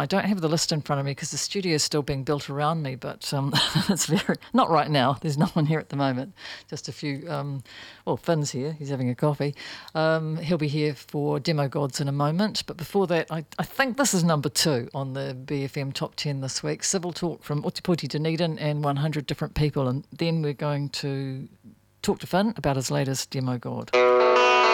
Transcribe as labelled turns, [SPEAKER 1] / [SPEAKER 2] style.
[SPEAKER 1] I don't have the list in front of me because the studio is still being built around me, but it's not right now. There's no one here at the moment. Just a few, Finn's here. He's having a coffee. He'll be here for Demo Gods in a moment. But before that, I think this is number 2 on the BFM Top 10 this week. Civil Talk from Ōtepoti Dunedin and 100 different people. And then we're going to talk to Finn about his latest Demo God.